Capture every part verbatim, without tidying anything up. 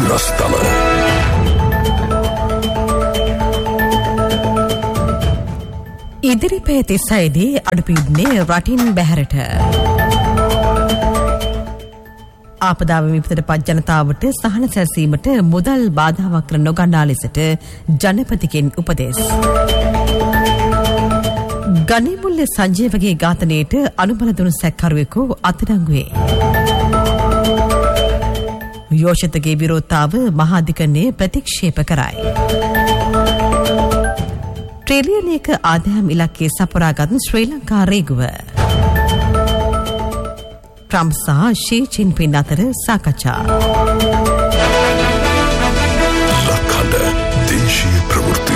සිරස්තල ඉදිරි පැය තිස්සයිදී අඩුපීඩනය රටින් බැහැරට ආපදාව විපතට පත් ජනතාවට සහන සැලසීමට මුදල් බාධාවක් කර නොගන්නා ලෙසට ජනපතිගෙන් උපදෙස්. ගනිමුල්ල සංජීවගේ ඝාතනයට අනුබල දුන් සැකකරුවෙකු අත්අඩංගුවේ. යෝෂිතගේ විරෝධතාව මහාධිකරණය ප්‍රතික්ෂේප කරයි. ට්‍රිලියනයක ආදායම් ඉලක්කයේ සපුරාගත් ශ්‍රී ලංකා රේගුව. ට්‍රම්ප් සහ ෂී ජින්පින් අතර සාකච්ඡා. ලක්හඬ දේශීය ප්‍රවෘත්ති.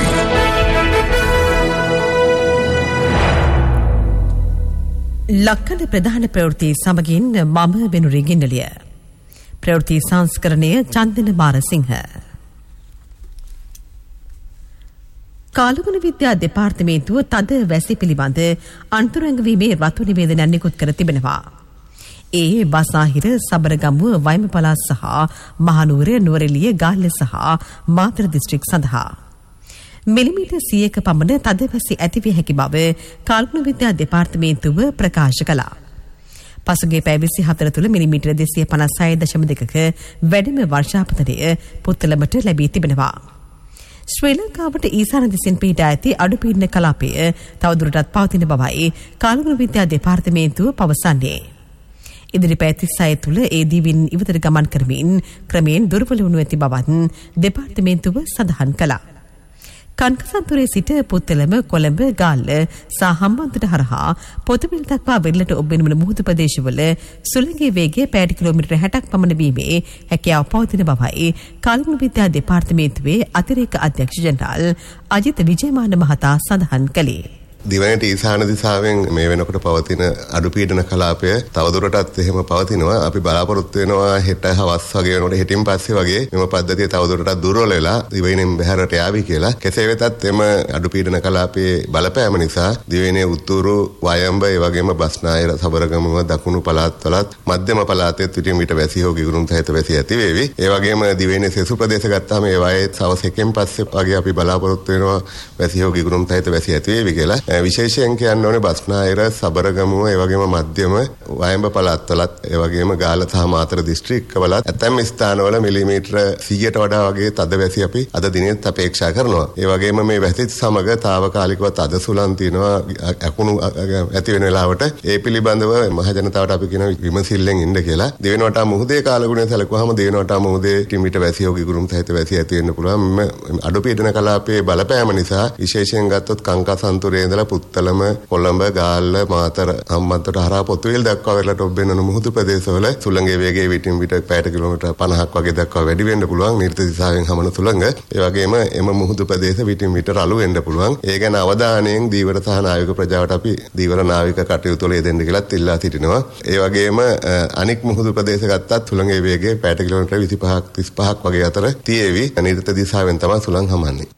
ලක්හඬ ප්‍රධාන ප්‍රවෘත්ති සමගින් මම වෙනුරි ගින්නලිය. ප්‍රවෘත්ති සංස්කරණය චන්දන මාරසිංහ. කාලගුණ විද්‍යා දෙපාර්තමේන්තුව තද වැසි පිළිබඳ අන්තරංගවීමේ රතු නිවේදනයක් නිකුත් කර තිබෙනවා. ඒ බසාහිර සබරගමුව වයිම පළාත් සහ මහනුවර නුවරඑළිය ගාල්ල සහ මාතර දිස්ත්‍රික් සඳහා මිලිමීටර් සියයක පමණ තද වැසි ඇතිවිය හැකි බව කාලගුණ විද්‍යා දෙපාර්තමේන්තුව ප්‍රකාශ කළා. පසුගිය පැය විසිහතර තුළ මිලිමීටර් දෙසිය පනස් හය දශම දෙකක වැඩිම වර්ෂාපතනය පුත්තලමට ලැබී තිබෙනවා. ශ්‍රී ලංකාවට ඊසාන දිසින් පිහිටා ඇති අඩුපීඩන කලාපය තවදුරටත් පවතින බවයි කාලගුණ විද්‍යා දෙපාර්තමේන්තුව පවසන්නේ. ඉදිරි පැය තිස්හය තුළ ඒ දිවින් ඉවතට ගමන් කරමින් ක්‍රමයෙන් දුර්වල වනු ඇති බවත් දෙපාර්තමේන්තුව සඳහන් කළා. කන්කසන්තුරේ සිට පුත්තලම කොළඹ ගාල්ල සහ හම්බන්තොට හරහා පොතුවිල් දක්වා වෙරළට ඔබ්බෙන මුහුදු ප්‍රදේශවල සුළඟේ වේගය පැයට කිලෝමීටර් හැටක් පමණ වීමේ හැකියාව පවතින බවයි කාලගුණ විද්‍යා දෙපාර්තමේන්තුවේ අතිරේක අධ්‍යක්ෂ ජනරාල් අජිත් විජේමාන මහතා සඳහන් කළේ. දිවයිනට ඊසාන දිසාවෙන් මේ වෙනකොට පවතින අඩුපීඩන කලාපය තවදුරටත් එහෙම පවතිනවා. අපි බලාපොරොත්තු වෙනවා හෙට හවස් වගේ වෙනකොට හෙටින් පස්සේ වගේ මෙම පද්ධතිය තවදුරටත් දුර්වල වෙලා දිවයිනෙන් බැහැරට යාවි කියලා. කෙසේ වෙතත් එම අඩුපීඩන කලාපයේ බලපෑම නිසා දිවයිනේ උතුරු වයඹ ඒ වගේම බස්නාහිර සබරගමුව දකුණු පළාත්වලත් මධ්‍යම පළාතේ පිටින් විට වැසි හෝ ගිගුරුම් සහිත වැසි ඇති වේවි. ඒ වගේම දිවයිනේ සෙසු ප්‍රදේශ ගත්තාම ඒ වයේ සවස් එකෙන් පස්සේ වගේ අපි බලාපොරොත්තු වෙනවා වැසි හෝ ගිගුරුම් සහිත වැසි ඇති වේවි කියලා. විශේෂයෙන් කියන්න ඕනේ බස්නාහිර සබරගමුව ඒ වගේම මධ්‍යම වයඹ පළාත්වලත් ඒ වගේම ගාල්ල සහ මාතර දිස්ත්‍රික්කවලත් ඇතැම් ස්ථානවල මිලිමීටර සීයට වඩා වගේ තද වැසි අපි අද දිනෙත් අපේක්ෂා කරනවා. ඒ වගේම මේ වැසිත් සමග తాවකාලිකව තද සුළං තියෙනවා අකුණු ඇති වෙන වෙලාවට ඒ පිළිබඳව මහ ජනතාවට අපි කියන විමසිල්ලෙන් ඉන්න කියලා. දෙවෙනි වටා මුහුදේ කාලගුණය සැලකුවාම දෙවෙනි වටා මුහුදේ කිමිට වැසි හෝ ගිගුරුම් සහිත වැසි ඇති වෙන්න පුළුවන්. අඩුපීඩන කලාපයේ බලපෑම නිසා විශේෂයෙන් ගත්තොත් කංකසන්තුරේ ඉඳලා පුත්තලම කොළඹ ගාල්ල මාතර හම්බන්තොට හරහා පොතුවිල් දක්වා වෙරළට ඔබ්බෙන මුහුදු ප්‍රදේශවල සුළඟේ වේගය විටින් විට පැයට කිලෝමීටර් පනහක් වගේ දක්වා වැඩි වෙන්න පුළුවන්. නිර්ත දිශාවෙන් හමන සුළඟ ඒ වගේම එම මුහුදු ප්‍රදේශ විටින් විට රළු වෙන්න පුළුවන්. ඒ ගැන අවධානයෙන් දීවර සහ නාවික ප්‍රජාවට අපි දීවර නාවික කටයුතු වල යෙදෙන්න කියලාත් ඉල්ලා සිටිනවා. ඒ වගේම අනික් මුහුදු ප්‍රදේශ ගත්තත් සුළඟේ වේගය පැයට කිලෝමීටර් විසිපහක් තිස්පහක් වගේ අතර තියේවි. නිර්ත දිශාවෙන් තමයි සුළං හමන්නේ.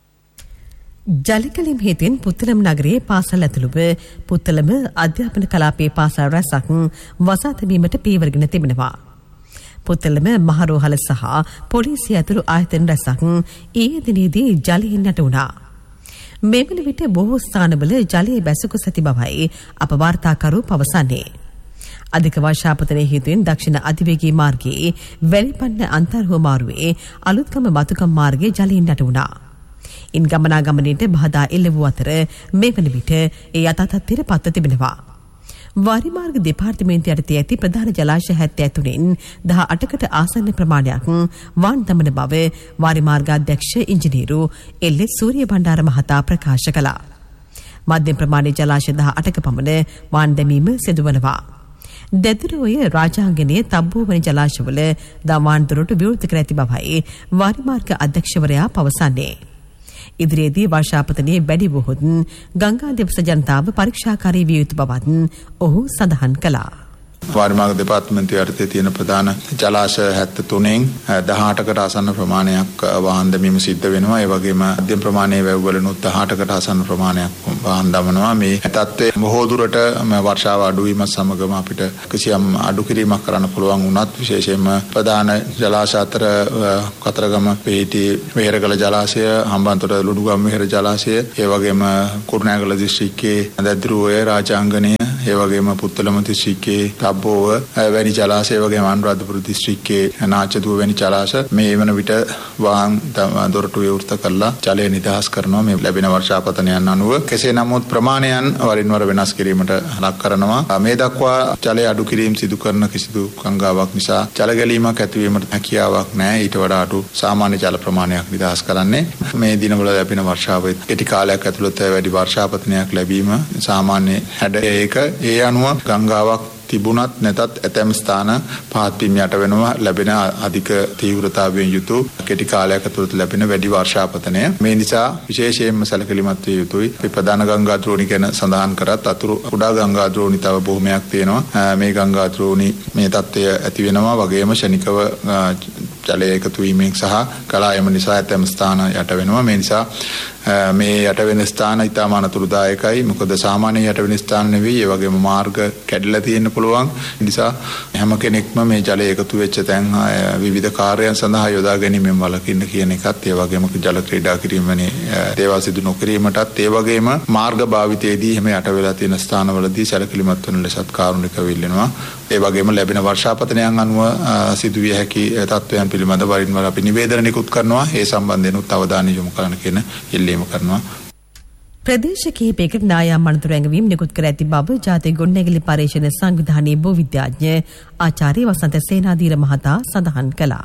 ජලකලිම් හේතුවෙන් පුත්තලම නගරයේ පාසල් ඇතුළුව පුත්තලම අධ්‍යාපන කලාපයේ පාසල් රැසක් වසා තැබීමට පියවරගෙන තිබෙනවා. පුත්තලම මහරෝහල සහ පොලිසිය ඇතුළු ආයතන රැසක් ඊයේ දිනේදී ජලයෙන් යට වුණා. මේ වන විට බොහෝ ස්ථානවල ජලය බැසකුස් ඇති බවයි අප වාර්තාකරු පවසන්නේ. අධික වර්ෂාපතනය හේතුවෙන් දක්ෂිණ අධිවේගී මාර්ගයේ වැලිපන්න අන්තර්හුව මාරුවේ අලුත්ගම මතුකම් මාර්ගයේ ජලයෙන් යට වුණා. ඉන් ගමනාගමනයට බාධා එල්ල වූ අතර මේ වන විට ඒ යථාර්ථයට පත්ව තිබෙනවා. වාරිමාර්ග දෙපාර්තමේන්තුව යටතේ ඇති ප්‍රධාන ජලාශය හැත්තෑ තුනෙන් දහ අටකට ආසන්න ප්‍රමාණයක් වාන් දමන බව වාරිමාර්ග අධ්‍යක්ෂ ඉංජිනේරු එල් එස් සූරිය බණ්ඩාර මහතා ප්‍රකාශ කළා. මධ්‍යම ප්‍රමාණයේ ජලාශය දහ අටක පමණ වාන් දැමීම සිදුවනවා. දෙදරෝය රාජාංගනයේ තබ්බෝවන ජලාශවල දවාන් දොරටු විවෘත කර ඇති බවයි වාරිමාර්ග අධ්‍යක්ෂවරයා පවසන්නේ. ඉදිරියේදී වර්ෂාපතනයේ වැඩි වුවහොත් ගංගා දෙවස ජනතාව පරීක්ෂාකාරී විය යුතු බවත් ඔහු සඳහන් කළා. වාරිමාර්ග දෙපාර්තමේන්තුවේ යටතේ තියෙන ප්‍රධාන ජලාශය හැත්තෑ තුනෙන් දහඅටකට ආසන්න ප්‍රමාණයක් වාහන දැමීම සිද්ධ වෙනවා. ඒ වගේම මධ්‍යම ප්‍රමාණයේ වැව් වලිනුත් දහඅටකට ආසන්න ප්‍රමාණයක් වාහන දමනවා. මේ තත්ත්වය බොහෝ දුරට වර්ෂාව අඩු වීමත් සමගම අපිට කිසියම් අඩු කිරීමක් කරන්න පුළුවන් වුණත් විශේෂයෙන්ම ප්‍රධාන ජලාශ අතර කතරගම පිහිටි වෙහෙරගල ජලාශය, හම්බන්තොට ලුණුගම් වෙහෙර ජලාශය, ඒ වගේම කුරුණෑගල දිස්ත්‍රික්කයේ දැද්දිරුවේ රාජාංගණය, ඒ වගේම පුත්තලම දිස්ත්‍රික්කයේ තබ්බෝව වැනි ජලාශය, ඒ වගේම අනුරාධපුර දිස්ත්‍රික්කයේ නාචදුව වැනි ජලාශ මේ වන විට වාහන දොරටු විවෘත කරලා ජලය නිදහස් කරනවා මේ ලැබෙන වර්ෂාපතනයන් අනුව. කෙසේ නමුත් ප්‍රමාණයන් වරින් වර වෙනස් කිරීමට ලක් කරනවා. මේ දක්වා ජලය අඩු කිරීම සිදු කරන කිසිදු ගංගාවක් නිසා ජල ගැලීමක් ඇතිවීමට හැකියාවක් නැහැ. ඊට වඩා අඩු සාමාන්‍ය ජල ප්‍රමාණයක් නිදහස් කරන්නේ. මේ දිනවල ලැබෙන වර්ෂාවෙත් කෙටි කාලයක් ඇතුළත වැඩි වර්ෂාපතනයක් ලැබීම සාමාන්‍ය හැඩ ඒක. ඒ අනුව ගංගාවක් තිබුණත් නැතත් ඇතැම් ස්ථාන පහත් බිම් යට වෙනවා ලැබෙන අධික තීව්‍රතාවයෙන් යුතු කෙටි කාලයක ඇතුළත ලැබෙන වැඩි වර්ෂාපතනය. මේ නිසා විශේෂයෙන්ම සැලකිලිමත් විය යුතුයි. අපි ප්‍රධාන ගංගා ද්‍රෝණි ගැන සඳහන් කරත් අතුරු කුඩා ගංගා ද්‍රෝණි තව බොහොමයක් තියෙනවා. මේ ගංගා ද්‍රෝණි මේ තත්ත්වය ඇති වෙනවා වගේම ශනිකව ජලය එකතු වීමෙන් සහ කලායම නිසා ඇතැම් ස්ථාන යට වෙනවා. මේ නිසා මේ යට වෙන ස්ථාන ඉතාම අනතුරුදායකයි. මොකද සාමාන්‍ය යට වෙන ස්ථාන නෙවෙයි. ඒ වගේම මාර්ග කැඩිලා තියෙන පුළුවන්. ඒ නිසා හැම කෙනෙක්ම මේ ජලය එකතු වෙච්ච තැන් විවිධ කාර්යයන් සඳහා යොදා ගැනීමෙන් වළකින්න කියන එකත්, ඒ වගේම ජල ක්‍රීඩා කිරීම වැනි දේවල් සිදු නොකිරීමටත්, ඒ වගේම මාර්ග භාවිතයේදී හැම යට වෙලා තියෙන ස්ථානවලදී සැලකිලිමත් වන ලෙසත් කාරුණිකව ඉල්ලනවා. ඒ වගේම ලැබෙන වර්ෂාපතනයන් අනුව සිදුවිය හැකි තත්ත්වයන් පිළිබඳ වරින් වර අපි නිවේදන නිකුත් කරනවා. ඒ සම්බන්ධයෙන් උත් අවධානය යොමු කරන්න කියන ඉල්ලීම කරනවා. ප්‍රදේශ කිහිපයකට නායම් අනතුරු ඇඟවීම් නිකුත් කර ඇති බව ජාතික ගොඩනැගිලි පරීක්ෂණ සංවිධානයේ භූ විද්‍යාඥ ආචාර්ය වසන්ත සේනාධීර මහතා සඳහන් කළා.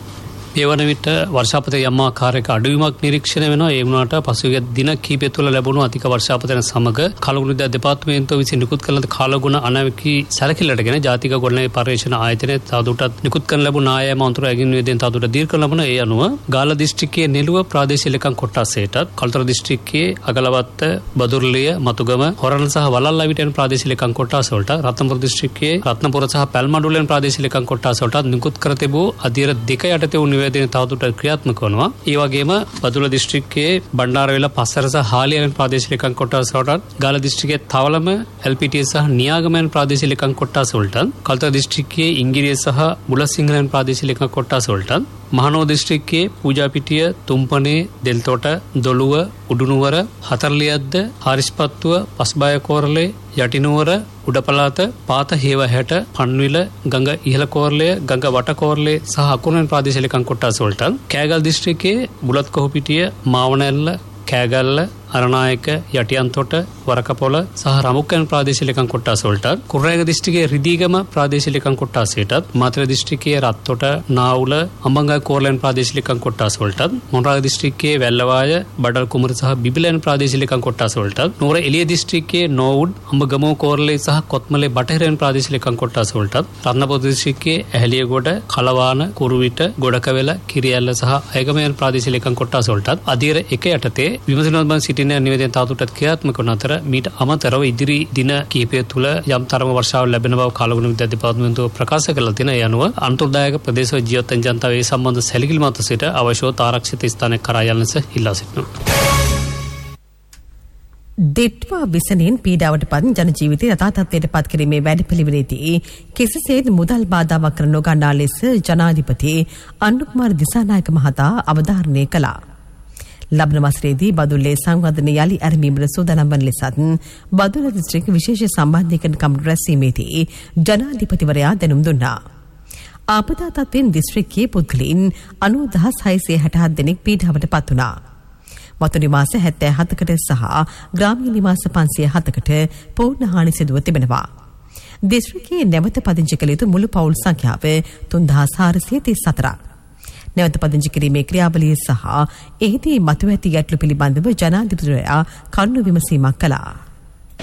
මේ වන විට වර්ෂාපතන යම් ආකාරයක අඩුවීමක් නිරීක්ෂණය වෙනවා. ඒ වුණාට පසුගිය දින කිහිපය තුළ ලැබුණු අධික වර්ෂාපතන සමග කලගුණ දෙපාර්තමේන්තුව විසින් නිකුත් කළ කාලගුණ අනවකි සැලකිල්ලටගෙන ජාතික ගොඩනැගිලි පරීක්ෂණ ආයතනයේ තවදුරටත් නිකුත් කරන ලැබුණු නායම් අනතුරු ඇඟවීම් නිවේදනය තවදුරටත් දීර්ඝ කරන ලබන ඒ අනුව ගාල්ල දිස්ත්‍රික්කයේ නෙළුව ප්‍රාදේශීය ලේකම් කොට්ටාසයටත්, කළුතර දිස්ත්‍රික්කයේ අගලවත්ත, බදුල්ලිය, මතුගම, හොරණ සහ වලල්ලා විට යන ප්‍රාදේශීය ලේකම් කොට්ටාස වලට, රත්නපුර දිස්ත්‍රික්කයේ රත්නපුර සහ පැල්මඩුල්ල යන ප්‍රාදේශීය ලේකම් කොට්ටාස වලට නිකුත් කර තිබූ අධීර දෙක යටතේ වූ නිවේදනය තවදුරටත් ක්‍රියාත්මක වනවා. ඒ වගේම බදුල්ල දිස්ත්‍රික්කයේ බණ්ඩාරවෙල, පස්සර සහ හාලිය යන ප්‍රාදේශීය ලේකම් කොට්ටාස වලට, ගාල්ල දිස්ත්‍රික්කයේ තවලම, එල් පී ටී සහ නියාගම යන ප්‍රාදේශීය ලේකම් කොට්ටාස වලට, කළුතර දිස්ත්‍රික්කයේ ඉංගිරිය සහ බුලත්සිංහල යන ප්‍රාදේශීය ලේකම් කොට්ටාස වලට, මහනෝ දිස්ත්‍රික්කයේ පූජාපිටිය, තුම්පනේ, දෙල්තොට, දොළුව, උඩුනුවර, හතරලියද්ද, හාරිස්පත්තුව, පස්බාය කෝරළේ, යටිනුවර, උඩපළාත, පාත හේවහැට, පන්විල, ගඟ ඉහළ කෝරළය, ගඟ වට කෝරළේ සහ අකුරුණන් ප්‍රාදේශීය ලේකම් කොට්ටාස වලට, කෑගල් දිස්ත්‍රික්කයේ බුලත්කොහුපිටිය, මාවනැල්ල, කෑගල්ල, අරනායක, යටියන්තොට, වරකපොළ සහ රමුක්ක යන ප්‍රාදේශීය ලේකම් කොට්ටාස වලට, කුරුණෑගල දිස්ත්‍රික්කයේ රිදීගම ප්‍රාදේශීය ලේකම් කොට්ටාසයටත්, මාතර දිස්ත්‍රික්කයේ රත්තොට, නාවුල, අම්බංගල් කෝරළ යන ප්‍රාදේශීය ලේකම් කොට්ටාස වලට, මොණරාගල දිස්ත්‍රික්කයේ වැල්ලවාය, බඩල් කුමර සහ බිබිල යන ප්‍රාදේශීය ලේකම් කොට්ටාස වලට, නුවර එළිය දිස්ත්‍රික්කයේ නෝවුඩ්, අඹගමුව කෝරළේ සහ කොත්මලේ බටහිර යන ප්‍රාදේශීය ලේකම් කොට්ටාස වලට, රත්නපුර දිස්ත්‍රික්කයේ ඇහැලියගොඩ, කලවාන, කුරුවිට, ගොඩකවැල, කිරියැල්ල සහ අයගම යන ප්‍රාදේශීය ලේකම් කොට්ටාස වලට අධීර එක යටතේ විමසනවත් බව සිටින නිවේදනය තවදුරටත් ක්‍රියාත්මක වන අතර මීට අමතරව ඉදිරි දින කිහිපය තුළ යම් තරම වර්ෂාව ලැබෙන බව කලගුණ විද්‍යා දෙපාර්තමේන්තුව ප්‍රකාශ කළා තියෙන. ඒ අනුව අන්තර්දායක ප්‍රදේශ ජීවත් වෙන ජනතාව ඒ සම්බන්ධ සැලකිලිමත් සිට අවශ්‍යව ආරක්ෂිත ස්ථානයක කරා යන්න ලෙස ඉල්ලා සිටිනවා. දෙට්වා විසනෙන් පීඩාවට පත් ජන ජීවිතය යථා තත්ත්වයට පත් කිරීමේ වැඩපිළිවෙලේදී කිසිසේත් මුදල් බාධාවක් කර නොගන්නා ලෙස ජනාධිපති අනුකුමාර දිසානායක මහතා අවධාරණය කළා. ලබන වසරේදී බදුල්ලේ සංවර්ධන යලි ඇරඹීමට සූදානම් වන ලෙසත් බදුල්ල දිස්ත්‍රික්ක විශේෂ සම්බන්ධීකරණ කමිටු රැස්වීමේදී ජනාධිපතිවරයා දැනුම් දුන්නා. ආපදා තත්ත්වයෙන් දිස්ත්‍රික්කයේ පුද්ගලයන් අනූ දහස් හයසිය හැටහත් දෙනෙක් පීඩාවට පත් වුණා. වතු නිවාස හැත්තෑ හතකට සහ ග්‍රාමීය නිවාස පන්සිය හතකට පූර්ණ හානි සිදුව තිබෙනවා. දිස්ත්‍රික්කයේ නැවත පදිංචි කළ යුතු මුළු පවුල් සංඛ්‍යාව තුන්දහස් හාරසිය තිස් හතරක්. නැවත පදිංචි කිරීමේ ක්‍රියාවලිය සහ එහිදී මතුව ඇති ගැටලු පිළිබඳව ජනාධිපතිවරයා කරුණු විමසීමක් කළා.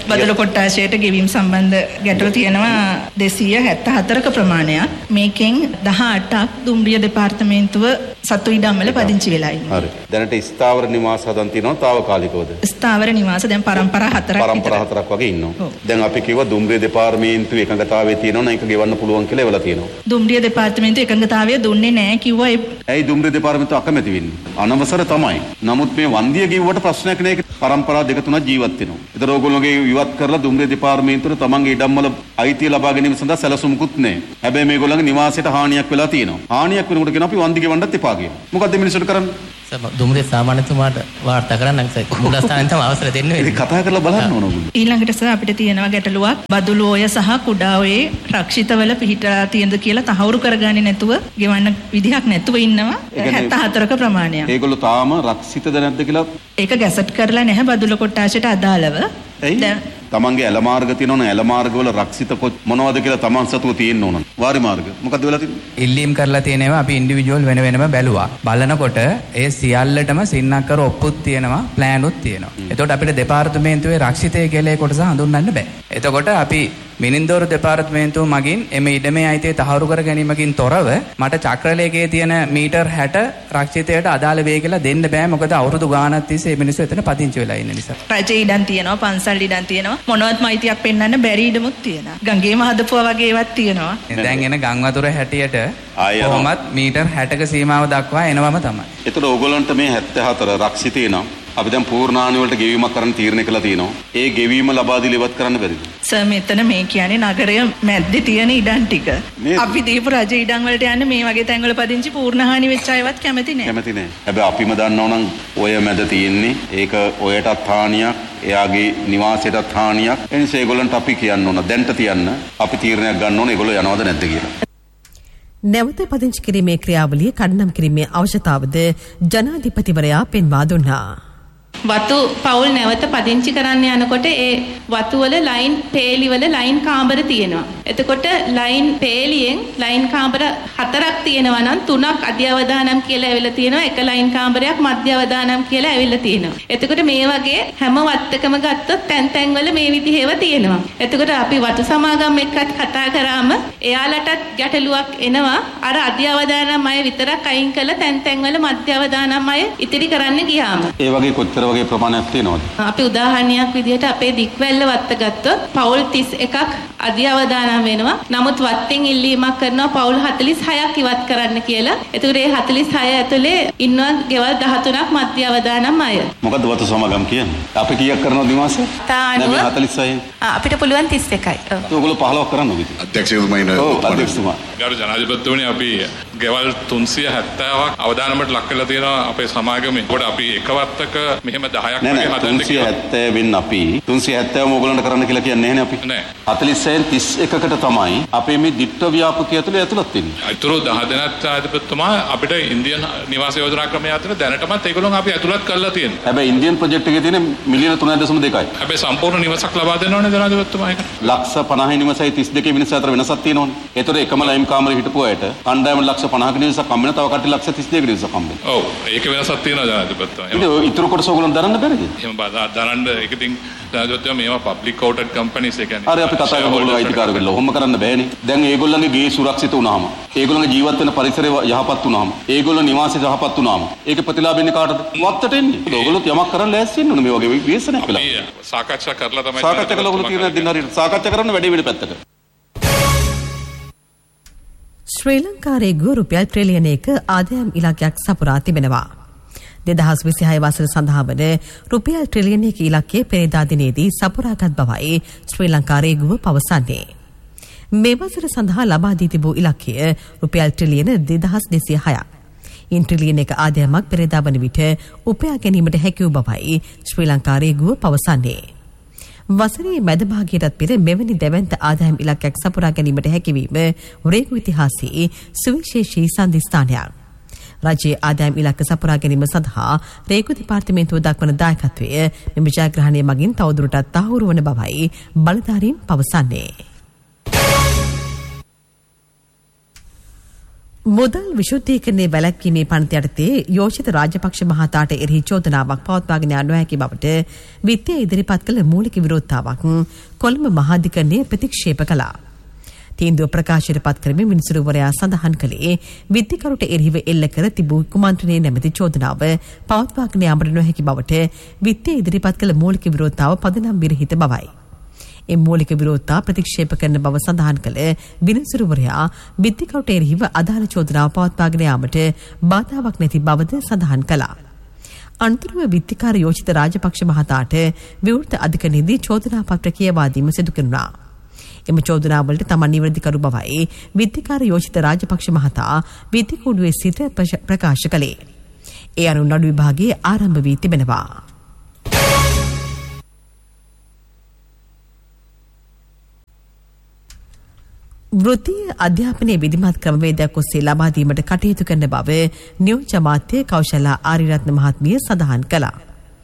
බදුල්ල කොට්ටාශයට ගෙවීම් සම්බන්ධ ගැටලු තියෙනවා දෙසිය හැත්තහතරක ප්‍රමාණයක්. මේකෙන් දහඅටක් දුම්රිය දෙපාර්තමේන්තුව සතු ඉඩම්වල පදිංචි වෙලා ඉන්නවා. හරි. දැනට ස්ථාවර නිවාස හදන් තියෙනවා తాවකාලිකවද? ස්ථාවර නිවාස දැන් පරම්පරා හතරක් පරම්පරා හතරක් වගේ ඉන්නවා. දැන් අපි කිව්වා දුම්රිය දෙපාර්තමේන්තුව එකඟතාවයේ තියෙනවා නම් ඒක ගෙවන්න පුළුවන් කියලා එවලා තියෙනවා. දුම්රිය දෙපාර්තමේන්තුව එකඟතාවය දුන්නේ නැහැ කිව්වා. ඇයි දුම්රිය දෙපාර්තමේන්තුව අකමැති වෙන්නේ? අනවසර තමයි. නමුත් මේ වන්දිය ගෙවුවට ප්‍රශ්නයක් නෑ. ඒක පරම්පරා දෙක තුනක් ජීවත් වෙනවා. ඒතර ඕගොල්ලෝගේ ඉවත් කරලා දුම්රිය දෙපාර්තමේන්තුවේ තමන්ගේ ඉඩම්වල අයිතිය ලබා ගැනීම සඳහා සැලසුම්කුත් නැහැ. හැබැයි මේගොල්ලන්ගේ නිවාසයට හානියක් වෙලා තියෙනවා. හානියක් වෙනකොට කියන අපි වන්දි ගෙවන්නත් එපා කියනවා. මොකද්ද මිනිස්සුන්ට කරන්නේ? දුම්රිය සාමාන්‍යතුමාට වාර්තා කරන්න නම් මූලස්ථානෙන් තමයි අවසර දෙන්නේ. ඒක කතා කරලා බලන්න ඕන ඕගොල්ලෝ. ඊළඟට සර් අපිට තියෙනවා ගැටලුවක් බදුළු ඔය සහ කුඩා ඔයේ රක්ෂිතවල පිහිටලා තියෙනද කියලා තහවුරු කරගන්නේ නැතුව ගෙවන්න විදිහක් නැතුව ඉන්නවා හැත්තහතරක ප්‍රමාණයක්. ඒගොල්ලෝ තාම රක්ෂිතද නැද්ද කියලා ඒක ගැසට් කරලා නැහැ බදුල්ල කොට්ටාශයට අදාළව. දැන් තමන්ගේ ඇල මාර්ග තියෙනවනේ ඇල මාර්ග වල රක්ෂිත මොනවද කියලා තමන් සතුව තියෙන්න ඕන. වාරි මාර්ග මොකද්ද වෙලා තියෙන්නේ? ඉල්ලීම් කරලා තියෙනවා අපි ඉන්ඩිවිජුවල් වෙන වෙනම බැලුවා. බලනකොට ඒ සියල්ලටම සින්නක්කර ඔප්පුත් තියෙනවා ප්ලෑනුත් තියෙනවා. එතකොට අපිට දෙපාර්තමේන්තුවේ රක්ෂිතය කියලා කොටස හඳුන්වන්න බෑ. එතකොට අපි මිනින්දෝරු දෙපාර්තමේන්තුව මගින් එම ඉඩමේ අයිතිය තහවුරු කර ගැනීමකින් තොරව මට චක්‍රලේඛයේ තියෙන මීටර් හැට රක්ෂිතයට අදාළ වේ කියලා දෙන්න බෑ. මොකද අවුරුදු ගාණක් තිස්සේ මේ මිනිස්සු එතන පදිංචි වෙලා ඉන්න නිසා. රජේ ඉඩම් තියෙනවා, පන්සල් ඉඩම් තියෙනවා. මොනවත්ම අයිතියක් පෙන්වන්න බැරි ඉඩමුත් තියෙනවා. ගංගේම හදපුවා වගේ ඒවත් තියෙනවා. දැන් එන ගම් වතුර හැටියට කොහොමත් මීටර් හැටක සීමාව දක්වා එනවම තමයි. ඒතර ඕගොල්ලන්ට මේ හැත්තහතර රක්ෂිතේ නම් අපි දැන් පූර්ණාණු වලට ගෙවීමක් කරන්න තීරණය කළා තියෙනවා. ඒ ගෙවීම ලබා දීලා ඉවත් කරන්න බැරිද? සර් මෙතන මේ කියන්නේ නගරය මැද්දේ තියෙන ඉඩම් ටික. අපි දීපු රජ ඉඩම් වලට යන්නේ මේ වගේ තැන්වල පදිංචි පූර්ණහානි වෙච්ච අයවත් කැමති නෑ. කැමති නෑ. හැබැයි අපිම දන්නව නම් ඔය මැද තියෙන්නේ ඒක ඔයටත් හානියක්, එයාගේ නිවාසයටත් හානියක්. ඒ නිසා ඒගොල්ලන්ට අපි කියන්න ඕන දැන්ට තියන්න අපි තීරණයක් ගන්න ඕන ඒගොල්ලෝ යනවද නැද්ද කියලා. නැවත පදිංචි කිරීමේ ක්‍රියාවලිය කඩනම් කිරීමේ අවශ්‍යතාවද ජනාධිපතිවරයා පෙන්වා දුන්නා. වතු පවුල් නැවත පදිංචි කරන්න යනකොට ඒ වතු වල ලයින් පේලි වල ලයින් කාමර තියෙනවා. එතකොට ලයින් පේලියෙන් ලයින් කාමර හතරක් තියෙනවා නම් තුනක් අධ්‍ය අවදානම් කියලා ඇවිල්ලා තියෙනවා. එක ලයින් කාමරයක් මධ්‍ය අවදානම් කියලා ඇවිල්ලා තියෙනවා. එතකොට මේ වගේ හැම වත්තකම ගත්තොත් තැන් තැන් වල මේ විදිහේව තියෙනවා. එතකොට අපි වතු සමාගම් එක්කත් කතා කරාම එයාලටත් ගැටලුවක් එනවා. අර අධ්‍ය අවදානම් අය විතරක් අයින් කළා තැන් තැන් වල මධ්‍ය අවදානම් අය ඉතිරි කරන්න ගියාම. ඒ වගේ කොච්චර වගේ ප්‍රමාණයක් තියෙනවද? අපි උදාහරණයක් විදිහට අපේ දික්වැල්ල වත්ත ගත්තොත් පවුල් තිස් එකක් අධ්‍ය අවදානම් වෙනවා. නමුත් වත්තෙන් ඉල්ලීමක් කරනවා පවුල් හතළිස් හයක් ඉවත් කරන්න කියලා. ඒතකොට මේ හතළිස් හය ඇතුලේ ඉන්නවා ගෙවල් දහතුනක් මධ්‍ය අවදානම් අය. මොකද්ද වතු සමාගම් කියන්නේ? අපි කීයක් කරනවද නිවාසය? තානුව හතළිස් හය. අපිට පුළුවන් තිස් එකයි. ඔයගොල්ලෝ පහළොවක් කරන්නද? අධ්‍යක්ෂකතුමා ඉන්න. ඔව් අධ්‍යක්ෂකතුමා. ගරු ජනාධිපතිතුමනි අපි ගෙවල් තුන්සිය හැත්තෑවක් අවදානමට ලක් කරලා තියෙනවා අපේ සමාගමේ. ඒකට අපි එක වත්තක මෙහෙම දහයක් වගේ හදන්න තුන්සිය හැත්තෑවෙන් අපි තුන්සිය හැත්තෑවම ඕගොල්ලන්ට කරන්න කියලා කියන්නේ නැහැනේ අපි. නෑ. හතළිස් හයෙන් තිස් එකකට තමයි අපේ මේ දිට්ඨ ව්‍යාපෘතිය ඇතුලේ ඇතුළත් වෙන්නේ. අතුරු දහ දෙනෙක් ජනාධිපතිතුමා අපිට ඉන්දියන් නිවාස යෝජනා ක්‍රමය අතර දැනටමත් ඒගොල්ලෝ අපි ඇතුළත් කරලා තියෙනවා. හැබැයි ඉන්දියන් ප්‍රොජෙක්ට් එකේ තියෙන මිලියන තුනයි දශම දෙකයි. හැබැයි සම්පූර්ණ නිවසක් ලබා දෙනවනේ ජනාධිපතිතුමා ඒකට. ලක්ෂ පනහයි නිවසයි තිස් දෙකේ වෙනස අතර වෙනසක් තියෙනවනේ. ඒතර එකම ලයිම් කාමරේ හිටපු අයට කණ්ඩායම ලක්ෂ පනහක නිවසක් හම්බ වෙන තව කට්ටිය ලක්ෂ තිස් දෙකක නිවසක් හම්බ වෙනවා. ඔව් ඒක වෙනසක් තියෙනවා ජනාධිපතිතුමා. ඒක ඉතුරු කොටස ඕගොල්ලෝ දරන්න බැරිද? එහෙම දරන්න ඒක ඉතින් ජනාධිපතිතුමා මේවා පබ්ලික් කෝටඩ් කම්පැනිස් ඒ කියන්නේ. හරි අපි කතා කරමු ඔයගොල්ලෝ අයිතිකාරයෝ වෙලා. ඔහොම කරන්න බෑනේ. දැන් ඒගොල්ලන්ගේ ගේ සුරක්ෂිත වුණාම, ඒගොල්ලන්ගේ ජීවත් වෙන පරිසරය යහපත් වුණාම, ඒගොල්ලෝ නිවාසය යහපත් වුණාම, ඒකේ ප්‍රතිලාභ එන්නේ කාටද? වත්තට එන්නේ. ඔයගොල්ලෝ යමක් කරන්න ලෑස්ති වෙන්න ඕනේ මේ වගේ විශ්සනයක් වෙලා. සාකච්ඡා කරලා තමයි සාකච්ඡා කළා ඔයගොල්ලෝ තීරණයක් දෙන්න හරියට. සාකච්ඡා කරන්න වැඩි වෙන පැත්තක. ශ්‍රී ලංකාවේ ගුරු රුපියල් ට්‍රිලියනයක ආදායම් ඉලක්කයක් සපුරා තිබෙනවා. දෙදහස් විසිහය වසර සඳහා වන රුපියල් ට්‍රිලියනයක ඉලක්කය පෙරේදා දිනේදී සපුරාගත් බවයි ශ්‍රී ලංකා රේගුව පවසන්නේ. මේ වසර සඳහා ලබා දී තිබූ ඉලක්කය රුපියල් ට්‍රිලියන දෙදහස් දෙසිය හයක්. ඉන් ට්‍රිලියනයක ආදායමක් පෙරේදා වන විට උපයා ගැනීමට හැකි වූ බවයි ශ්‍රී ලංකා රේගුව පවසන්නේ. වසරේ මැද භාගයටත් පෙර මෙවැනි දැවැන්ත ආදායම් ඉලක්කයක් සපුරා ගැනීමට හැකිවීම රේගු ඉතිහාසයේ සුවිශේෂී සන්ධිස්ථානයක්. රජයේ ආදායම් ඉලක්ක සපුරා ගැනීම සඳහා රේගු දෙපාර්තමේන්තුව දක්වන දායකත්වය මෙම ජයග්‍රහණය මගින් තවදුරටත් තහවුරු වන බවයි බලධාරීන් පවසන්නේ. මුදල් විශුද්ධීකරණය වැළැක්වීමේ පනත යටතේ යෝජිත රාජපක්ෂ මහතාට එරෙහි චෝදනාවක් පවත්වාගෙන යනු හැකි බවට විත්තිය ඉදිරිපත් කළ මූලික විරෝධතාවක් කොළඹ මහාධිකරණය ප්‍රතික්ෂේප කළා. තීන්දුව ප්‍රකාශයට පත් කරමින් විනිසුරුවරයා සඳහන් කළේ විත්තිකරුට එරෙහිව එල්ල කර තිබූ කුමන්ත්‍රණයේ නැමැති චෝදනාව පවත්වාගෙන යාමට නොහැකි බවට විත්තිය ඉදිරිපත් කළ මූලික විරෝධතාව පදනම් විරහිත බවයි. ඒ මූලික විරෝධතා ප්‍රතික්ෂේප කරන බව සඳහන් කළ විනිසුරුවරයා විත්තිකරුට එරෙහිව අදාළ චෝදනාව පවත්වාගෙන යාමට බාධාවක් නැති බවද සඳහන් කළා. අන්තරුව විත්තිකාර යෝජිත රාජපක්ෂ මහතාට විවෘත අධිකරණයේදී චෝදනා පත්‍ර කියවා දීම සිදු කෙරුණා. එම චෝදනාවලට තමන් නිවැරදිකරු බවයි විත්තිකාර යෝජිත රාජපක්ෂ මහතා විත්තිකූඩුවේ සිට ප්‍රකාශ කළේ. ඒ අනුව නඩු විභාගයේ ආරම්භ වී තිබෙනවා. වෘත්තීය අධ්‍යාපනයේ විධිමත් ක්‍රමවේදයක් ඔස්සේ ලබා දීමට කටයුතු කරන බව නියෝජ්‍ය අමාත්‍ය කෞශලා ආරියරත්න මහත්මිය සඳහන් කළා.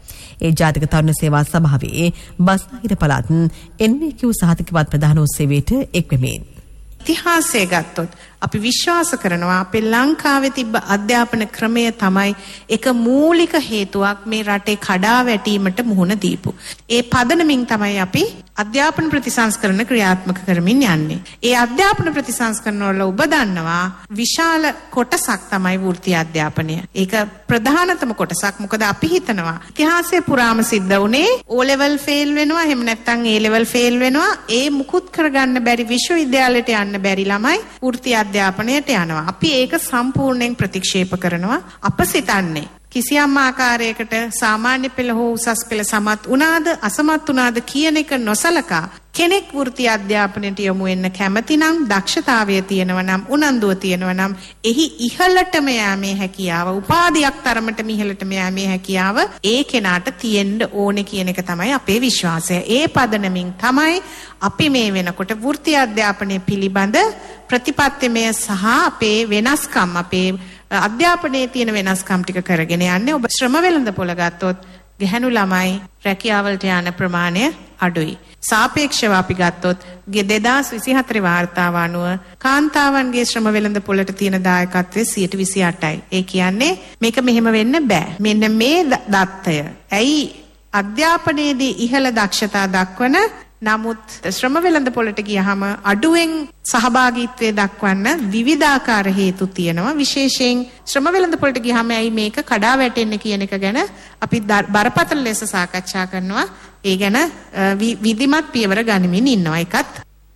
ඒ ජාතික තරුණ සේවා සභාවේ බස්නාහිර පළාත් එන් වී කියු සහතිකපත් ප්‍රධාන උත්සවයට එක්වෙමින් ඉතිහාසය ගත්තොත් අපි විශ්වාස කරනවා අපේ ලංකාවේ තිබ්බ අධ්‍යාපන ක්‍රමය තමයි එක මූලික හේතුවක් මේ රටේ කඩා වැටීමට මුහුණ දීපු. ඒ පදනමින් තමයි අපි අධ්‍යාපන ප්‍රතිසංස්කරණ ක්‍රියාත්මක කරමින් යන්නේ. ඒ අධ්‍යාපන ප්‍රතිසංස්කරණ වල ඔබ දන්නවා විශාල කොටසක් තමයි වෘත්තීය අධ්‍යාපනය. ඒක ප්‍රධානතම කොටසක්. මොකද අපි හිතනවා ඉතිහාසයේ පුරාම සිද්ධ වුණේ O level fail වෙනවා, එහෙම නැත්නම් A level fail වෙනවා. ඒ මුකුත් කරගන්න බැරි විශ්වවිද්‍යාලයට යන්න බැරි ළමයි වෘත්තීය අධ්‍යාපනයට යනවා. අපි ඒක සම්පූර්ණයෙන් ප්‍රතික්ෂේප කරනවා. අප සිතන්නේ කිසියම් ආකාරයකට සාමාන්‍ය පෙළ හෝ උසස් පෙළ සමත් වුණාද අසමත් වුණාද කියන එක නොසලකා කෙනෙක් වෘත්තීය අධ්‍යාපනයට යොමු වෙන්න කැමති නම්, දක්ෂතාවය තියෙනවා නම්, උනන්දුව තියෙනවා නම් එහි ඉහළටම යෑමේ හැකියාව, උපාධියක් තරමටම ඉහළටම යෑමේ හැකියාව ඒ කෙනාට තියෙන්න ඕනේ කියන එක තමයි අපේ විශ්වාසය. ඒ පදනමින් තමයි අපි මේ වෙනකොට වෘත්තීය අධ්‍යාපනය පිළිබඳ ප්‍රතිපත්තිමය සහ අපේ වෙනස්කම්, අපේ අධ්‍යාපනයේ තියෙන වෙනස්කම් ටික කරගෙන යන්නේ. ඔබ ශ්‍රම වෙළඳ පොළ ගත්තොත් ගැහැණු ළමයි රැකියාවලට යන ප්‍රමාණය අඩුයි. සාපේක්ෂව අපි ගත්තොත් දෙදාස් විසිහතර වාර්තාව අනුව කාන්තාවන්ගේ ශ්‍රම වෙළඳ පොළට තියෙන දායකත්වය සියයට විසි අටයි. ඒ කියන්නේ මේක මෙහෙම වෙන්න බෑ. මෙන්න මේ දත්තය ඇයි අධ්‍යාපනයේදී ඉහළ දක්ෂතා දක්වන නමුත් ශ්‍රම වෙළඳ පොළට ගියහම අඩුවෙන් සහභාගීත්වයේ දක්වන්න විවිධාකාර හේතු තියෙනවා. විශේෂයෙන් ශ්‍රම වෙළඳ පොළට ගියහම ඇයි මේක කඩා වැටෙන්නේ කියන එක ගැන අපි බරපතල ලෙස සාකච්ඡා කරනවා. ඒ ගැන විධිමත් පියවර ගනිමින් ඉන්නවා. එකත්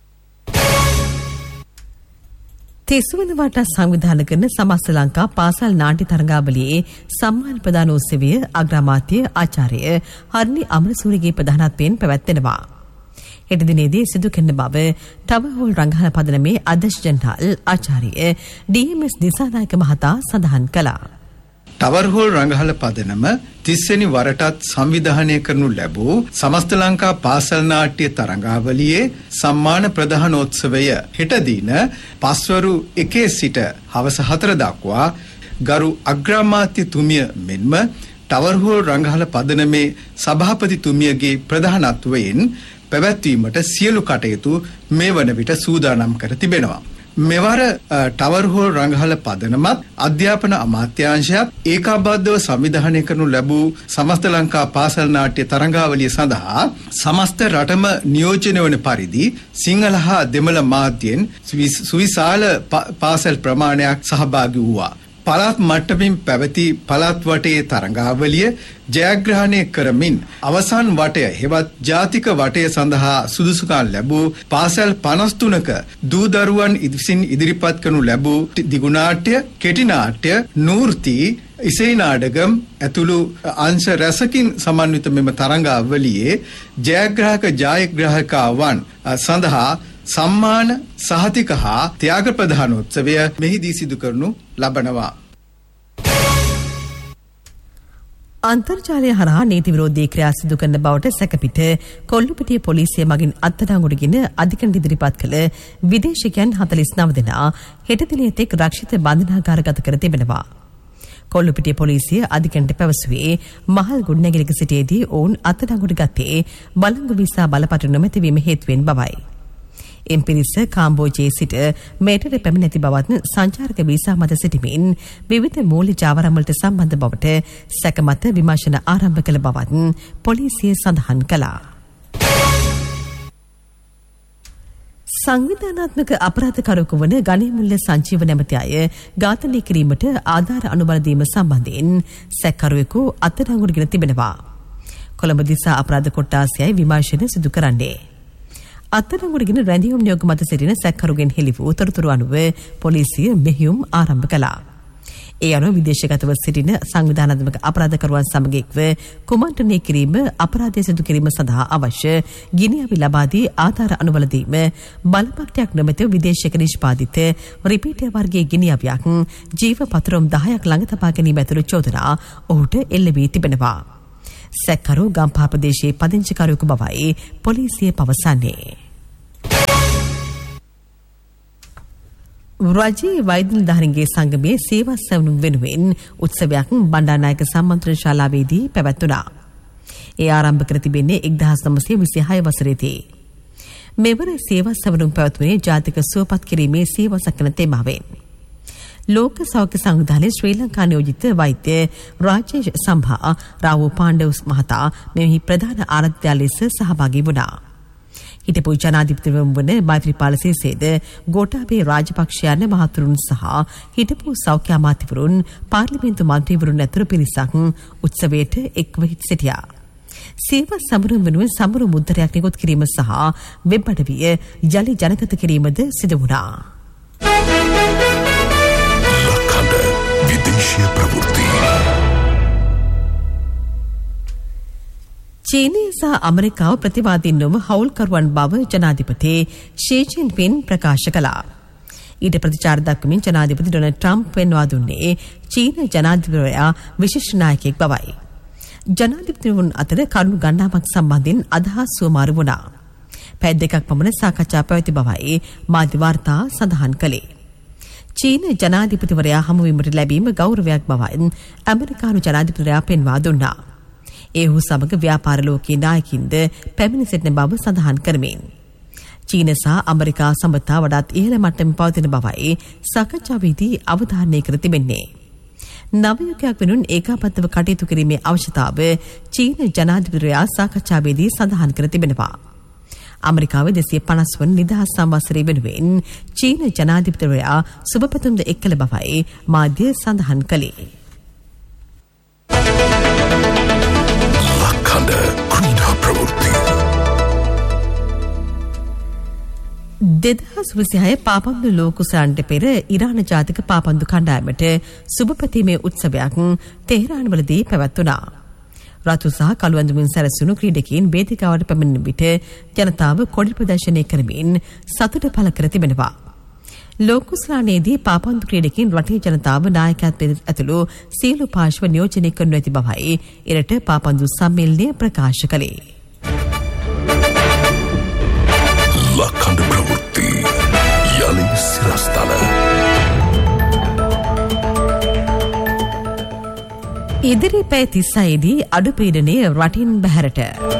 තිස්වන වට සංවිධානය කරන සමස්ත ලංකා පාසල් නාට්‍ය තරඟාවලියේ සම්මාන ප්‍රදාන උත්සවය අග්‍රාමාත්‍ය ආචාර්ය හර්නි අමරසූරිගේ ප්‍රධානත්වයෙන් පැවැත්වෙනවා. හෙට දිනේදී සිදු කරන බව ටවර් හෝල් රංගහල පදනමේ අධ්‍යක්ෂ ජනරාල් ආචාර්ය ඩී එම් එස් දිසානායක මහතා සඳහන් කළා. ටවර් හෝල් රංගහල පදනම තිස්වෙනි වරටත් සංවිධානය කරනු ලැබූ සමස්ත ලංකා පාසල් නාට්‍ය තරඟාවලියේ සම්මාන ප්‍රදානෝත්සවය හෙට දින පස්වරු එකේ සිට හවස හතර දක්වා ගරු අග්‍රාමාත්‍යතුමිය මෙන්ම ටවර් හෝල් රංගහල පදනමේ සභාපතිතුමියගේ ප්‍රධානත්වයෙන් පැවැත්වීමට සියලු කටයුතු මේ වන විට සූදානම් කර තිබෙනවා. මෙවර ටවර් හෝල් රංගහල පදනමත් අධ්‍යාපන අමාත්‍යාංශයත් ඒකාබද්ධව සංවිධානය කරනු ලැබූ සමස්ත ලංකා පාසල් නාට්‍ය තරඟාවලිය සඳහා සමස්ත රටම නියෝජනය වන පරිදි සිංහල හා දෙමළ මාධ්‍යයෙන් සුවිශාල පාසල් ප්‍රමාණයක් සහභාගී වූවා. පළාත් මට්ටමින් පැවති පළාත් වටේ තරඟාවලිය ජයග්‍රහණය කරමින් අවසන් වටය හෙවත් ජාතික වටය සඳහා සුදුසුකම් ලැබූ පාසල් පනස් තුනක දූ දරුවන් විසින් ඉදිරිපත් කරනු ලැබූ දිගුනාට්‍ය, කෙටි නාට්‍ය, නූර්ති, ඉසයි නාටකම් ඇතුළු අංශ රැසකින් සමන්විත මෙම තරඟාවලියේ ජයග්‍රාහක ජයග්‍රාහකාවන් සඳහා සම්මාන සහතික හා ත්‍යාග ප්‍රදානෝත්සවය මෙහිදී සිදු කරනු ලබනවා. අන්තර්ජාලය හරහා නීති විරෝධී ක්‍රියා සිදු කරන බවට සැකපිට කොල්ලුපිටිය පොලිසිය මගින් අත්අඩංගුවටගෙන අධිකරණයට ඉදිරිපත් කළ විදේශිකයන් හතළිස් නව දෙනා හෙට දිනයේ තෙක් රක්ෂිත බන්ධනාගාරගත කර තිබෙනවා. කොල්ලුපිටිය පොලිසිය අධිකරණයට පැවසුවේ මහල් ගොඩනැගිල්ලක සිටියේදී ඔවුන් අත්අඩංගුවට ගත්තේ බලංගු වීසා බලපත්‍ර නොමැතිවීම හේතුවෙන් බවයි. එම් පිරිස කාම්බෝජයේ සිට මෙරට පැමිණ ඇති බවත් සංචාරක වීසා මත සිටමින් විවිධ මූල්‍ය ජාවාරම් වලට සම්බන්ධ බවට සැකමත විමර්ශන ආරම්භ කළ බවත් පොලිසිය සඳහන් කළා. සංවිධානාත්මක අපරාධකරුවෙකු වන ගණේමුල්ල සංජීව නැමැති අය ඝාතනය කිරීමට ආධාර අනුබල දීම සම්බන්ධයෙන් සැකකරුවෙකු අත්අඩංගුවට ගෙන තිබෙනවා. කොළඹ දිසා අපරාධ කොට්ටාසයයි විමර්ශන සිදු කරන්නේ. අත්අඩංගුවට ගෙන රැඳියුම් නියෝග මත සිටින සැකකරුගෙන් හෙළි වූ තොරතුරු අනුව පොලිසිය මෙහෙයුම් ආරම්භ කළා. ඒ අනුව විදේශගතව සිටින සංවිධානාත්මක අපරාධකරුවන් සමග එක්ව කුමන්ත්‍රණය කිරීම අපරාධය සිදු කිරීම සඳහා අවශ්‍ය ගිනිඅවි ලබා දී ආධාර අනුබල දීම බලපත්‍රයක් නොමැතිව විදේශයක නිෂ්පාදිත රිපීටර් වර්ගයේ ගිනිඅවියක් ජීව පතරම් දහයක් ළඟ තබා ගැනීම ඇතුළු චෝදනා ඔහුට එල්ල වී තිබෙනවා. සැකකරු ගම්පහ ප්‍රදේශයේ පදිංචිකරුවෙකු බවයි පොලිසිය පවසන්නේ. රජයේ වෛද්‍ය නිලධාරීන්ගේ සංගමයේ සේවා සැවුම් වෙනුවෙන් උත්සවයක් බණ්ඩාරනායක සම්මන්ත්‍රණ ශාලාවේදී පැවැත්වුණා. ඒ ආරම්භ කර තිබෙන්නේ එක්දාස් නවසිය විසිහය වසරේදී. මෙවර සේවා සැවුම් පැවැත්වුණේ ජාතික සුවපත් කිරීමේ සේවා සැකන තේමාවෙන්. ලෝක සෞඛ්‍ය සංවිධානයේ ශ්‍රී ලංකා නියෝජිත වෛද්‍ය රාජේෂ් සම්භා රාවු පාණ්ඩව මහතා මෙහි ප්‍රධාන ආරාධ්‍යය ලෙස සහභාගී වුණා. හිටපු ජනාධිපතිවරුන් වන මෛත්‍රීපාල සිරිසේන, ගෝඨාභය රාජපක්ෂ යන මහතුරුන් සහ හිටපු සෞඛ්‍ය අමාත්‍යවරුන්, පාර්ලිමේන්තු මන්ත්‍රීවරුන් ඇතුළු පිරිසක් උත්සවයට එක්ව සිටියා. සේවා සමරුම් වෙනුවෙන් සමරු මුද්‍රයක් නිකුත් කිරීම සහ වෙබ් අඩවිය යලි ජනගත කිරීමද සිදු වුණා. ලක්හඬ විදේශීය ප්‍රවෘත්ති. චීනය සහ ඇමරිකාව ප්‍රතිවාදීන් නොව හවුල්කරුවන් බව ජනාධිපති ෂී ජින්පින් ප්‍රකාශ කළා. ඊට ප්‍රතිචාර දක්වමින් ජනාධිපති ඩොනල්ඩ් ට්‍රම්ප් පෙන්වා දුන්නේ චීන ජනාධිපතිවරයා විශේෂ නායකයෙක් බවයි. ජනාධිපතිවරුන් අතර කරුණු ගණනාවක් සම්බන්ධයෙන් අදහස් සුවමාරු වුණා. පැය දෙකක් පමණ සාකච්ඡා පැවති බවයි මාධ්‍ය වාර්තා සඳහන් කළේ. චීන ජනාධිපතිවරයා හමුවීමට ලැබීම ගෞරවයක් බවයි ඇමරිකානු ජනාධිපතිවරයා පෙන්වා දුන්නා. ඒ වූ සමග ව්‍යාපාර ලෝකයේ නායකින්ද පැමිණ සිටින බව සඳහන් කරමින් චීන සහ ඇමරිකා සම්බන්ධතා වඩාත් ඉහළ මට්ටමේ පවතින බවයි සාකච්ඡාවේදී අවධාරණය කර තිබෙන්නේ. නව යුගයක් වෙනුවෙන් ඒකාබද්ධව කටයුතු කිරීමේ අවශ්‍යතාව චීන ජනාධිපතිවරයා සාකච්ඡාවේදී සඳහන් කර තිබෙනවා. ඇමරිකාවේ දෙසිය පනස් වන නිදහස් සංවත්සරය වෙනුවෙන් චීන ජනාධිපතිවරයා සුබපැතුම්ද එක් කළ බවයි මාධ්‍ය සඳහන් කළේ. ලක්හඬ ක්‍රීඩා ප්‍රවෘත්ති. දෙදහස් විසිහය පාපන්දු ලෝකුසලන්ට පෙර ඉරාන ජාතික පාපන්දු කණ්ඩායමට සුබපැතීමේ උත්සවයක් තෙහෙරාන්වලදී පැවැත්වුණා. රතු සහ කළු ඇඳුමින් සැරසුණු ක්‍රීඩකයින් වේදිකාවට පැමිණෙන විට ජනතාව කොඩි ප්‍රදර්ශනය කරමින් සතුට පළ කර තිබෙනවා. ලෝකුස්ලානයේදී පාපන්දු ක්‍රීඩකයින් රටේ ජනතාව නායකත්වයට ඇතුළු සියලු පාර්ශ්ව නියෝජනය කරනු ඇති බවයි එරට පාපන්දු සම්මේලනය ප්‍රකාශ කළේ. ලක්හඬ ප්‍රවෘත්ති යලි සිරස්තල. ඉදිරි පැය තිස්සයේදී අඩු පීඩනය රටින් බැහැරට.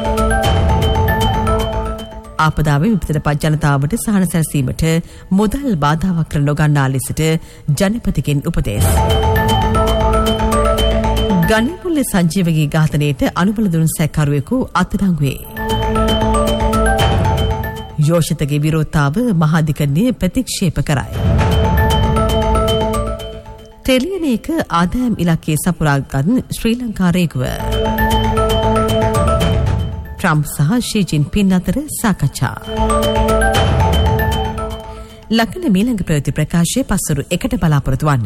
ආපදාවේ විපතට පත් ජනතාවට සහන සැලසීමට මුදල් බාධාවක් කර නොගන්නා ලෙසට ජනපතිගෙන් උපදෙස්. ගණිපුල්ල සංජීවගේ ඝාතනයට අනුබල දුන් සැකකරුවෙකු අත්අඩංගුවේ. යෝෂිතගේ විරෝධතාව මහාධිකරණය ප්‍රතික්ෂේප කරයි. ට්‍රිලියනයක ආදායම් ඉලක්කයේ සපුරාගත් ශ්‍රී ලංකා රේගුව. ට්‍රම්ප් සහ ෂී ජින්පින් අතර සාකච්ඡා. ලක්න මීළඟ ප්‍රවෘත්ති ප්‍රකාශය පස්වරු එකට බලාපොරොත්තු වන්න.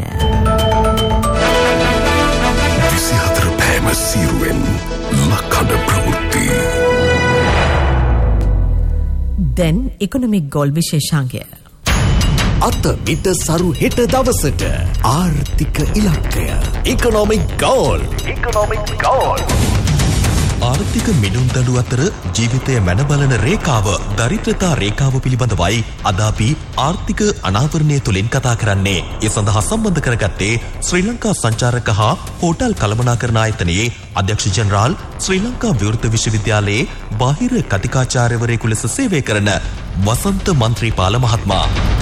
විසිහතර පෑම සීරුවෙන් ලක්හඬ ප්‍රවෘත්ති. දැන් ඉකොනොමික් ගෝල් විශේෂාංගය. අත මිට සරු හෙට දවසට ආර්ථික ඉලක්කය ඉකොනොමික් ගෝල් ඉකොනොමික් ගෝල් ආර්ථික මිනුම්දඩු අතර ජීවිතය මැනබලන රේඛාව දරිද්‍රතා රේඛාව පිළිබඳවයි අද අපි ආර්ථික අනාවරණය තුලින් කතා කරන්නේ. ඒ සඳහා සම්බන්ධ කරගත්තේ ශ්‍රී ලංකා සංචාරක හා හෝටල් කළමනාකරණ ආයතනයේ අධ්‍යක්ෂ ජෙනරාල් ශ්‍රී ලංකා විවෘත විශ්වවිද්‍යාලයේ බාහිර කතිකාචාර්යවරයෙකු ලෙස සේවය කරන වසන්ත මන්ත්‍රීපාල මහත්මයා.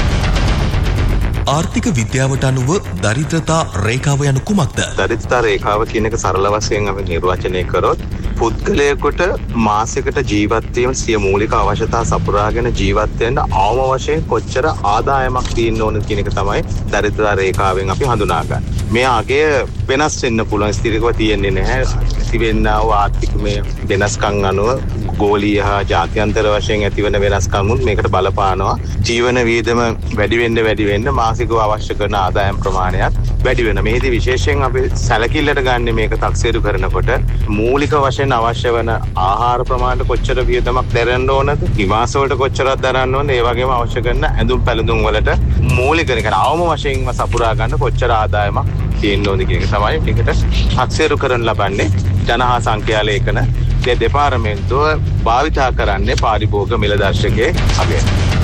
ආර්ථික විද්‍යාවට අනුව දරිද්‍රතා රේඛාව යනු කුමක්ද? දරිද්‍රතා රේඛාව කියන එක සරල වශයෙන් අපි නිර්වචනය කරොත් පුද්ගලයෙකුට මාසයකට ජීවත් වීම සිය මූලික අවශ්‍යතා සපුරාගෙන ජීවත් වෙන්න අවම වශයෙන් කොච්චර ආදායමක් තියෙන්න ඕනද කියන එක තමයි දරිද්‍රතා රේඛාවෙන් අපි හඳුනාගන්නේ. මේ අගය වෙනස් වෙන්න පුළුවන්, ස්ථිරව තියෙන්නේ නැහැ. ඇතිවෙනා වූ ආර්ථිකමය වෙනස්කම් අනුව ගෝලීය හා ජාත්‍යන්තර වශයෙන් ඇතිවන වෙනස්කම් උත් මේකට බලපානවා. ජීවන වියදම වැඩි වෙන්න වැඩි වෙන්න මාසිකව අවශ්‍ය කරන ආදායම් ප්‍රමාණයත් වැඩි වෙන. මේදී විශේෂයෙන් අපි සැලකිල්ලට ගන්න මේක තක්සේරු කරනකොට මූලික වශයෙන් අවශ්‍ය වන ආහාර ප්‍රමාණයට කොච්චර වියදමක් දරන්න ඕනද, නිවාස වලට කොච්චරක් දරන්න ඕනද, ඒ වගේම අවශ්‍ය කරන ඇඳුම් පැළඳුම් වලට මූලික එක අවම වශයෙන්ම සපුරා ගන්න කොච්චර ආදායමක් තියෙන්න ඕනද කියන එක තමයි මේකට තක්සේරු කරන්න ලබන්නේ. ජනහා සංඛ්‍යා ලේඛන දෙපාර්තමේන්තුව භාවිතා කරන්නේ පාරිභෝගික මිල දර්ශකයේ අගය.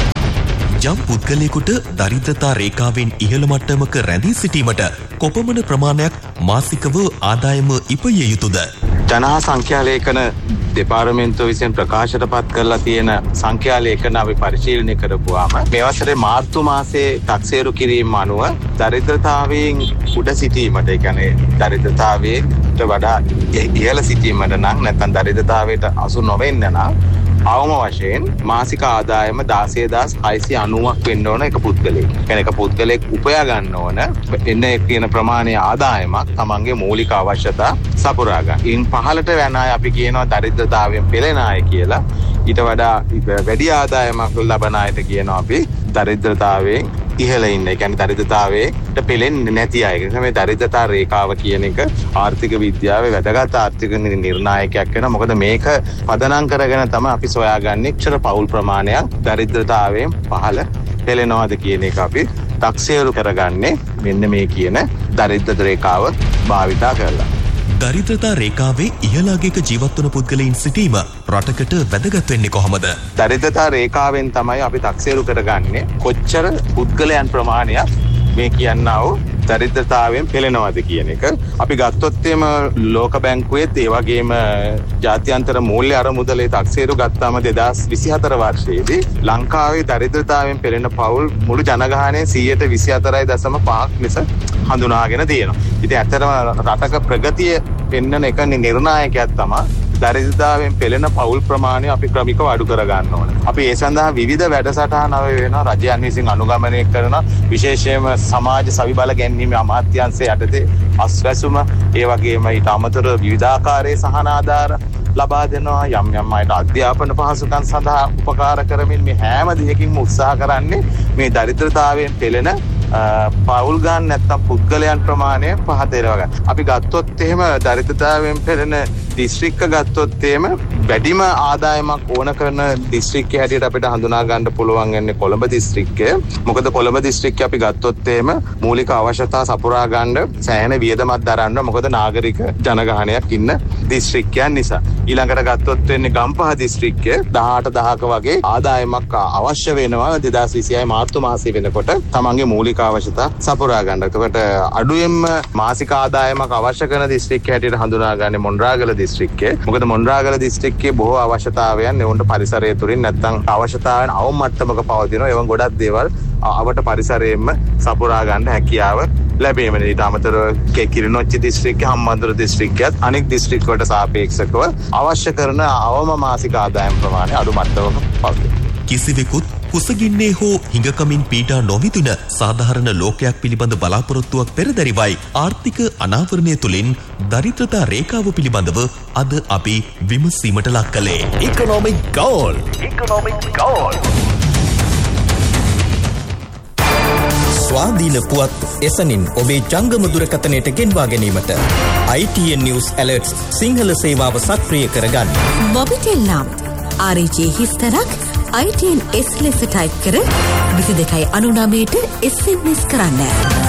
යම් පුද්ගලයෙකුට දරිද්‍රතා රේඛාවෙන් ඉහළ මට්ටමක රැඳී සිටීමට කොපමණ ප්‍රමාණයක් මාසිකව ආදායම ඉපිය යුතුද? ජනහා සංඛ්‍යා ලේඛන දෙපාර්තමේන්තුව විසින් ප්‍රකාශයට පත් කරලා තියෙන සංඛ්‍යා ලේඛන අපි පරිශීලනය කරපුවාම මේ වසරේ මාර්තු මාසයේ තක්සේරු කිරීම අනුව දරිද්‍රතාවයෙන් උඩ සිටීමට, ඒ කියන්නේ දරිද්‍රතාවයට වඩා ඉහළ සිටීමට නම් නැත්නම් දරිද්‍රතාවයට අසු නොවෙන්න නම් අවම වශයෙන් මාසික ආදායම දාසය දහස් හයසිය අනූවක් වෙන්න ඕන එක පුද්ගලයෙක්. කියන්නේ එක පුද්ගලයෙක් උපයා ගන්න ඕන එන්න කියන ප්‍රමාණයේ ආදායමක් තමන්ගේ මූලික අවශ්‍යතා සපුරා ගන්න. ඉන් පහළට යන අය අපි කියනවා දරිද්‍රතාවයෙන් පෙළෙන අය කියලා. ඊට වඩා වැඩි ආදායමක් ලබන අයට කියනවා අපි දරිද්‍රතාවයෙන් ඉහළ ඉන්න. ඒ කියන්නේ දරිද්‍රතාවයට පෙළෙන්නේ නැති අය. ඒ තමයි දරිද්‍රතා රේඛාව කියන එක ආර්ථික විද්‍යාවේ වැදගත් ආර්ථික නිර්ණායකයක් වෙනවා. මොකද මේක පදනම් කරගෙන තමයි අපි සොයාගන්නේ ක්ෂර පෞල් ප්‍රමාණයක් දරිද්‍රතාවයෙන් පහළ පෙළෙනවාද කියන එක අපි තක්සේරු කරගන්නේ මෙන්න මේ කියන දරිද්‍ර රේඛාව භාවිතා කරලා. දරිද්‍රතා රේඛාවේ ඉහළ අගයක ජීවත් වන පුද්ගලයන් සිටීම රටකට වැදගත් වෙන්නේ කොහොමද? දරිද්‍රතා රේඛාවෙන් තමයි අපි තක්සේරු කරගන්නේ කොච්චර පුද්ගලයන් ප්‍රමාණයක් මේ කියන්නා වූ දරිද්‍රතාවයෙන් පෙළෙනවද කියන එක. අපි ගත්තොත් එම ලෝක බැංකුවේත් ඒ වගේම ජාත්‍යන්තර මූල්‍ය අරමුදලේ තක්සේරු ගත්තාම දෙදහස් විසිහතර වර්ෂයේදී ලංකාවේ දරිද්‍රතාවයෙන් පෙළෙන පවුල් මුළු ජනගහනයේ සියයට විසිහතරයි දශම පහක් ලෙස හඳුනාගෙන තියෙනවා. ඉතින් ඇත්තටම රටක ප්‍රගතිය පෙන්වන එක නිර්ණායකයක් තමයි දරිද්‍රතාවයෙන් පෙළෙන පවුල් ප්‍රමාණය අපි ක්‍රමිකව අඩු කර ගන්න ඕන. අපි ඒ සඳහා විවිධ වැඩසටහන් අව වෙනවා රජයන් විසින් අනුගමනය කරන විශේෂයෙන්ම සමාජ සවිබල ගැන්වීමේ අමාත්‍යාංශය යටතේ අස්වැසුම, ඒ වගේම ඊට අමතරව විවිධාකාරයේ සහන ආධාර ලබා දෙනවා. යම් යම් අයට අධ්‍යාපන පහසුකම් සඳහා උපකාර කරමින් මේ හැම දෙයකින්ම උත්සාහ කරන්නේ මේ දරිද්‍රතාවයෙන් පෙළෙන පවුල් ගන්න නැත්නම් පුද්ගලයන් ප්‍රමාණය පහත එරව ගන්න. අපි ගත්තොත් එහෙම දරිද්‍රතාවයෙන් පෙළෙන දිස්ත්‍රික්ක ගත්තොත් එහෙම වැඩිම ආදායමක් ඕන කරන දිස්ත්‍රික්කය හැටියට අපිට හඳුනා ගන්න පුළුවන් වෙන්නේ කොළඹ දිස්ත්‍රික්කය. මොකද කොළඹ දිස්ත්‍රික්කය අපි ගත්තොත් එහෙම මූලික අවශ්‍යතා සපුරා ගන්න සෑහෙන වියදමක් දරන්න. මොකද නාගරික ජනගහනයක් ඉන්න දිස්ත්‍රික්කයන් නිසා. ඊළඟට ගත්තොත් වෙන්නේ ගම්පහ දිස්ත්‍රික්කය දහඅට දහක වගේ ආදායමක් අවශ්‍ය වෙනවා දෙදහස් විසිහය මාර්තු මාසයේ වෙනකොට තමන්ගේ මූලික අවශ්‍යතා සපුරා ගන්න. එතකොට අඩුවෙන්ම මාසික ආදායමක් අවශ්‍ය කරන දිස්ත්‍රික්කය හැටියට හඳුනාගන්නේ මොණරාගල දිස්ත්‍රික්කය. මොකද මොණරාගල දිස්ත්‍රික්කයේ බොහෝ අවශ්‍යතාවයන් එවුන්ට පරිසරය තුලින් නැත්නම් අවශ්‍යතාවයන් අවම මට්ටමක පවතිනවා. ඒවන් ගොඩක් දේවල් අවට පරිසරයෙන්ම සපුරා ගන්න හැකියාව ලැබීම. ඊට අමතරව කිරිනොච්චි දිස්ත්‍රික්කය, හම්බන්තොට දිස්ත්‍රික්කයත් අනෙක් දිස්ත්‍රික් වලට සාපේක්ෂව අවශ්‍ය කරන අවම මාසික ආදායම් ප්‍රමාණය අඩු මට්ටමක පවතී. කිසිවෙකුත් කුසගින්නේ හෝ හිඟකමින් පීඩා නොවිඳින සාධාරණ ලෝකයක් පිළිබඳ බලාපොරොත්තුවක් පෙරදැරිවයි ආර්ථික අනාවරණය තුළින් දරිද්‍රතා රේඛාව පිළිබඳව අද අපි විමසීමට ලක් කළේ. ඉකොනොමික් ගෝල් ඉකොනොමික් ගෝල් ස්වාධීන පුවත් එසනින් ඔබේ ජංගම දුරකථනයට ගෙන්වා ගැනීමට I T N News Alerts Sinhala සේවාව සක්‍රිය කරගන්න. මොබිටෙල් නම් R J හිස්තරක් I T N S ලෙස ටයිප් කර විසි දෙකයි අනු නවයට S M S කරන්න.